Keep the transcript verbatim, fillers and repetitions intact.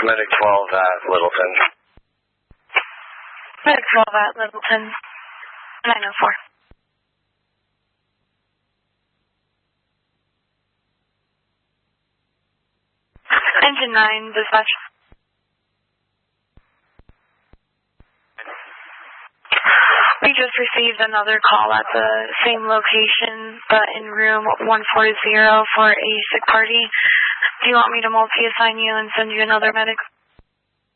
Medic twelve at Littleton. Medic twelve at Littleton. nine oh four. Engine nine, dispatch. We just received another call at the same location, but in room one forty for a sick party. Do you want me to multi-assign you and send you another medic?